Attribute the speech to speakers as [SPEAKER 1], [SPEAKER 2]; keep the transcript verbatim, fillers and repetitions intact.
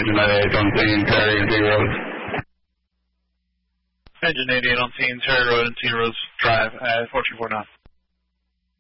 [SPEAKER 1] Engine ninety-eight on Teen, Terry and T Rose.
[SPEAKER 2] Engine eighty-eight on Teen, Terry Road and T Rose Drive at four two four nine.